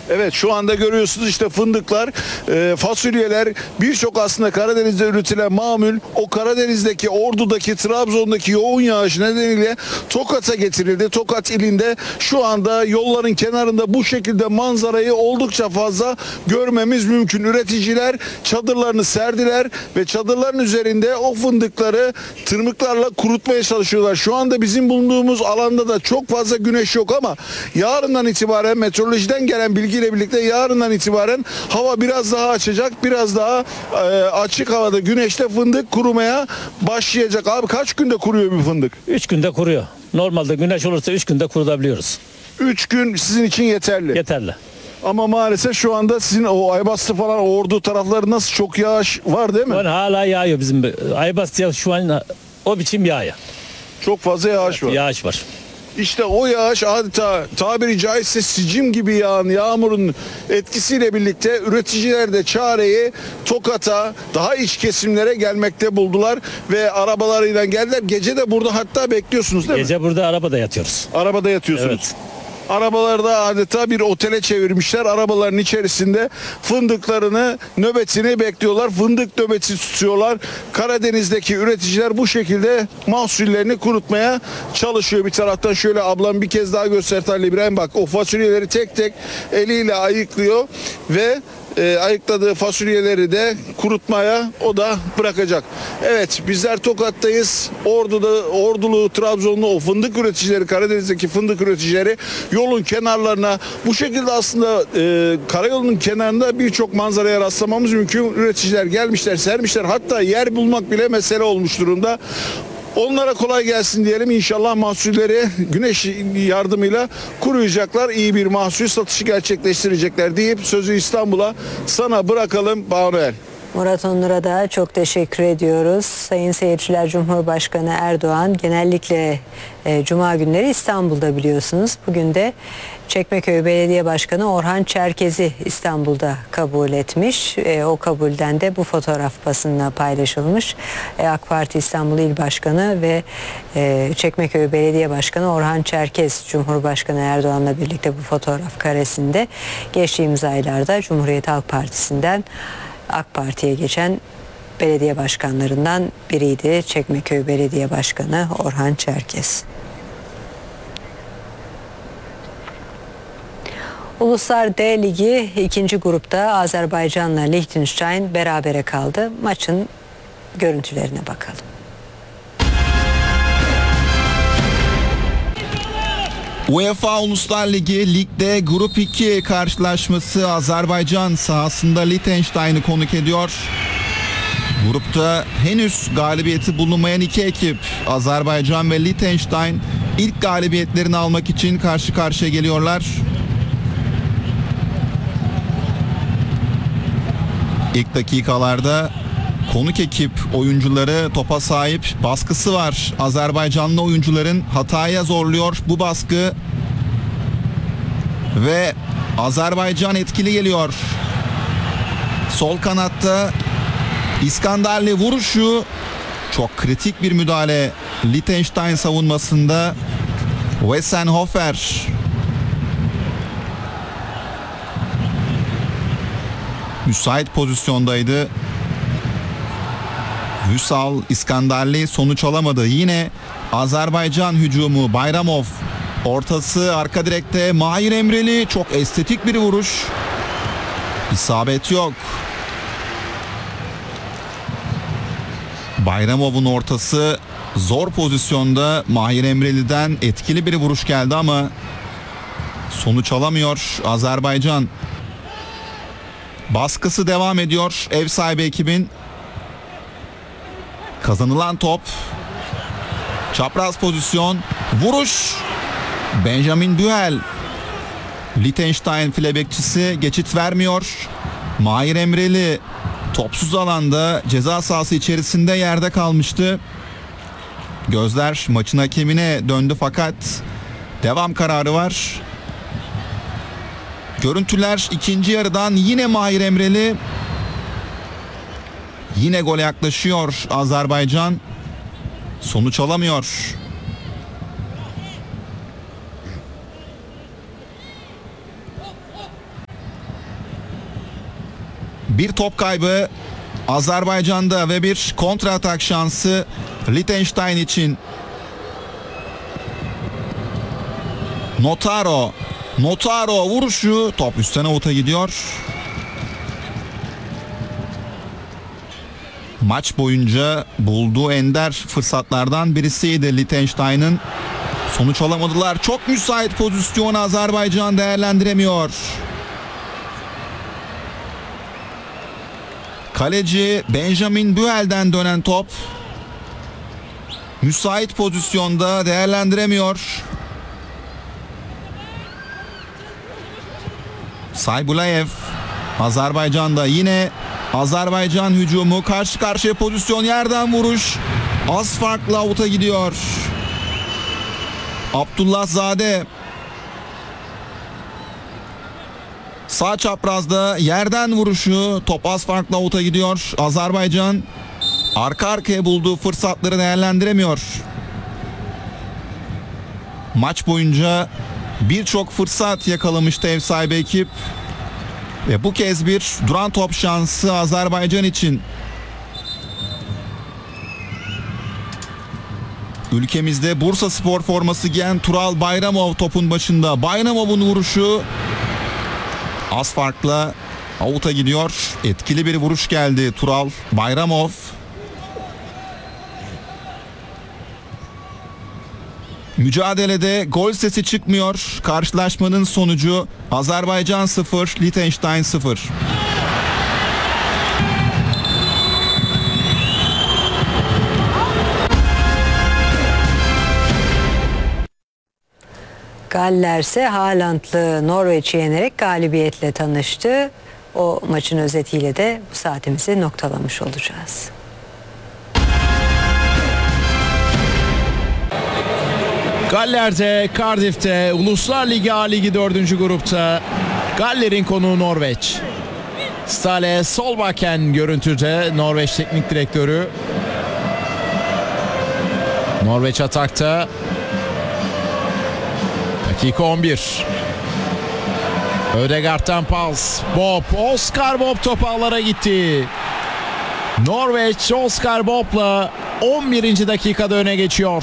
Evet, şu anda görüyorsunuz işte fındıklar, fasulyeler, birçok aslında Karadeniz'de üretilen mamul o Karadeniz'deki, Ordu'daki, Trabzon'daki yoğun yağış nedeniyle Tokat'a getirildi. Tokat ilinde şu anda yolların kenarında bu şekilde manzarayı oldukça fazla görmemiz mümkün. Üreticiler çadırlarını serdiler ve çadırların üzerinde o fındıkları tırmıklarla kurutmaya çalışıyorlar. Şu anda bizim bulunduğumuz alanda da çok fazla güneş yok ama yarından itibaren meteorolojiden gelen bilgiyle birlikte yarından itibaren hava biraz daha açacak. Biraz daha açık havada güneşte fındık kurumaya başlayacak. Abi kaç günde kuruyor bir fındık? 3 günde kuruyor. Normalde güneş olursa 3 günde kurutabiliyoruz. 3 gün sizin için yeterli. Yeterli. Ama maalesef şu anda sizin o Aybastı falan Ordu tarafları nasıl, çok yağış var değil mi? Şu an hala yağıyor bizim. Aybastı'ya şu an o biçim yağıyor. Çok fazla yağış var. Yağış var. İşte o yağış adeta tabiri caizse sicim gibi yağan yağmurun etkisiyle birlikte üreticiler de çareyi Tokat'a, daha iç kesimlere gelmekte buldular ve arabalarıyla geldiler. Gece de burada hatta bekliyorsunuz değil mi? Gece burada arabada yatıyoruz. Arabada yatıyorsunuz. Evet. Arabalarda adeta bir otele çevirmişler. Arabaların içerisinde fındıklarını, nöbetini bekliyorlar. Fındık nöbeti tutuyorlar. Karadeniz'deki üreticiler bu şekilde mahsullerini kurutmaya çalışıyor. Bir taraftan şöyle ablam bir kez daha göster Halil İbrahim, bak o fasulyeleri tek tek eliyle ayıklıyor ve ayıkladığı fasulyeleri de kurutmaya o da bırakacak. Evet, bizler Tokat'tayız. Ordulu, Trabzonlu o fındık üreticileri, Karadeniz'deki fındık üreticileri yolun kenarlarına bu şekilde aslında karayolunun kenarında birçok manzaraya rastlamamız mümkün. Üreticiler gelmişler, sermişler. Hatta yer bulmak bile mesele olmuş durumda. Onlara kolay gelsin diyelim. İnşallah mahsulleri güneş yardımıyla kuruyacaklar. İyi bir mahsul satışı gerçekleştirecekler deyip sözü İstanbul'a sana bırakalım Banuel. Murat Onur'a da çok teşekkür ediyoruz. Sayın seyirciler, Cumhurbaşkanı Erdoğan genellikle Cuma günleri İstanbul'da biliyorsunuz. Bugün de Çekmeköy Belediye Başkanı Orhan Çerkez'i İstanbul'da kabul etmiş. O kabulden de bu fotoğraf basınla paylaşılmış. AK Parti İstanbul İl Başkanı ve Çekmeköy Belediye Başkanı Orhan Çerkez, Cumhurbaşkanı Erdoğan'la birlikte bu fotoğraf karesinde geçtiğimiz aylarda Cumhuriyet Halk Partisi'nden AK Parti'ye geçen belediye başkanlarından biriydi. Çekmeköy Belediye Başkanı Orhan Çerkez. Uluslar D Ligi 2. grupta Azerbaycan'la Liechtenstein berabere kaldı. Maçın görüntülerine bakalım. UEFA Uluslar Ligi Lig'de Grup 2 karşılaşması Azerbaycan sahasında Liechtenstein'ı konuk ediyor. Grupta henüz galibiyeti bulunmayan iki ekip Azerbaycan ve Liechtenstein ilk galibiyetlerini almak için karşı karşıya geliyorlar. İlk dakikalarda konuk ekip oyuncuları topa sahip, baskısı var. Azerbaycanlı oyuncuların hataya zorluyor bu baskı. Ve Azerbaycan etkili geliyor. Sol kanatta İskanderli vuruşu, çok kritik bir müdahale Liechtenstein savunmasında. Wesenhofer müsait pozisyondaydı. Vüsal, İskanderli sonuç alamadı. Yine Azerbaycan hücumu, Bayramov ortası arka direkte, Mahir Emreli çok estetik bir vuruş. İsabet yok. Bayramov'un ortası zor pozisyonda, Mahir Emreli'den etkili bir vuruş geldi ama sonuç alamıyor Azerbaycan. Baskısı devam ediyor ev sahibi ekibin. Kazanılan top, çapraz pozisyon, vuruş, Benjamin Bühel. Liechtenstein file bekçisi geçit vermiyor. Mahir Emreli topsuz alanda ceza sahası içerisinde yerde kalmıştı. Gözler maçın hakemine döndü fakat devam kararı var. Görüntüler ikinci yarıdan, yine Mahir Emreli. Yine gole yaklaşıyor Azerbaycan. Sonuç alamıyor. Bir top kaybı Azerbaycan'da ve bir kontra atak şansı Liechtenstein için. Notaro vuruşu, top üstten avuta gidiyor. Maç boyunca bulduğu ender fırsatlardan birisiydi Liechtenstein'ın. Sonuç alamadılar. Çok müsait pozisyon Azerbaycan değerlendiremiyor. Kaleci Benjamin Büel'den dönen top. Müsait pozisyonda değerlendiremiyor. Saybulayev Azerbaycan'da, yine Azerbaycan hücumu, karşı karşıya pozisyon, yerden vuruş az farklı avuta gidiyor. Abdullahzade sağ çaprazda yerden vuruşu, top az farklı avuta gidiyor. Azerbaycan arka arkaya bulduğu fırsatları değerlendiremiyor. Maç boyunca birçok fırsat yakalamıştı ev sahibi ekip. Ve bu kez bir duran top şansı Azerbaycan için. Ülkemizde Bursaspor forması giyen Tural Bayramov topun başında. Bayramov'un vuruşu az farkla avuta gidiyor. Etkili bir vuruş geldi Tural Bayramov. Mücadelede gol sesi çıkmıyor. Karşılaşmanın sonucu Azerbaycan 0, Liechtenstein 0. Galler ise Haalandlı Norveç'i yenerek galibiyetle tanıştı. O maçın özetiyle de bu saatimizi noktalamış olacağız. Galler'de, Cardiff'te, Uluslar Ligi A Ligi 4. grupta Galler'in konuğu Norveç. Ståle Solbakken görüntüde, Norveç teknik direktörü. Norveç atakta. Dakika 11. Ødegaard'dan pas. Oscar Bob topu ağlara gitti. Norveç Oscar Bob'la 11. dakikada öne geçiyor.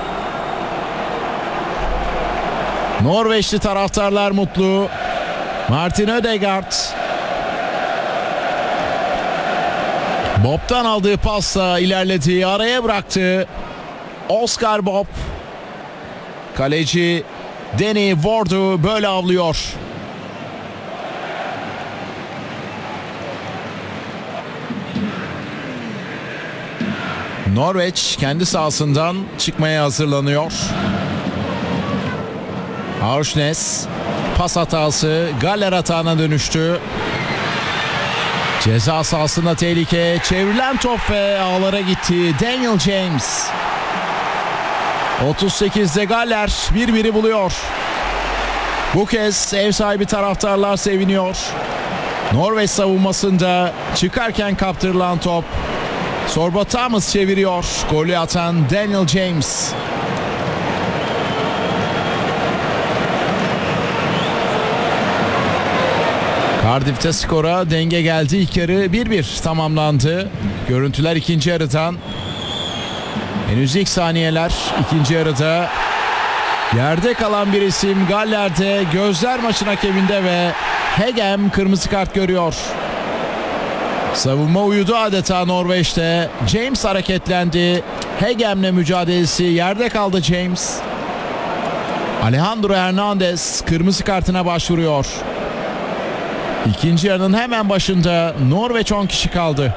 Norveçli taraftarlar mutlu. Martin Ødegaard Bob'tan aldığı pasla ilerledi, araya bıraktı. Oscar Bob, kaleci Danny Ward'u böyle avlıyor. Norveç kendi sahasından çıkmaya hazırlanıyor. Aursnes pas hatası Galler hatağına dönüştü. Ceza sahasında tehlike, çevrilen top ve ağlara gitti. Daniel James. 38'de Galler 1-1'i buluyor. Bu kez ev sahibi taraftarlar seviniyor. Norveç savunmasında çıkarken kaptırılan top. Sorba Thomas çeviriyor. Golü atan Daniel James. Cardiff'te skora denge geldi. İlk yarı 1-1 tamamlandı. Görüntüler ikinci yarıdan. Henüz ilk saniyeler ikinci yarıda. Yerde kalan bir isim Galler'de, gözler maçın hakeminde ve Hegem kırmızı kart görüyor. Savunma uyudu adeta Norveç'te. James hareketlendi. Hegem'le mücadelesi, yerde kaldı James. Alejandro Hernandez kırmızı kartına başvuruyor. İkinci yarının hemen başında Norveç 10 kişi kaldı.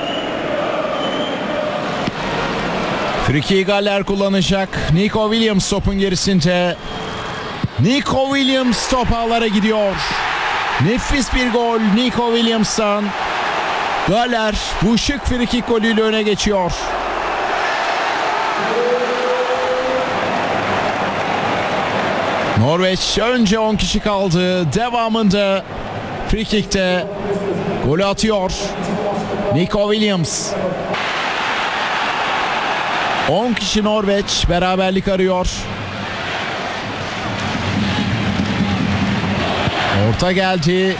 Friki Galler kullanacak. Nico Williams topun gerisinde. Nico Williams top ağlara gidiyor. Nefis bir gol Nico Williams'tan. Galler bu şık frikik golüyle öne geçiyor. Norveç önce 10 kişi kaldı. Devamında frikikte golü atıyor Nico Williams. 10 kişi Norveç beraberlik arıyor. Orta geldi.